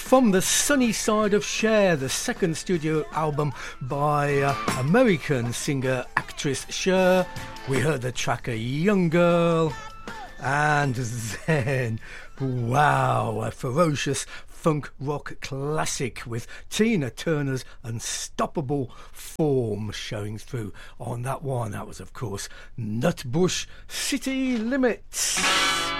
from the sunny side of Cher, the second studio album by American singer-actress Cher. We heard the track A Young Girl, and then, wow, a ferocious funk rock classic with Tina Turner's unstoppable form showing through on that one. That was, of course, Nutbush City Limits.